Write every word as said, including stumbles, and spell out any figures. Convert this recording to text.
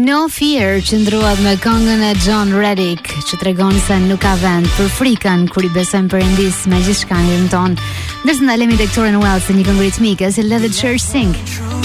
No Fear qëndrohet me këngën e John Reddick që tregon se nuk ka vend për frikën kur i besojmë Perëndis me gjithçka në jetën tonë. Ndërsa ndalemi tek Torren Wells, një këngë ritmike si Let the Church Sing.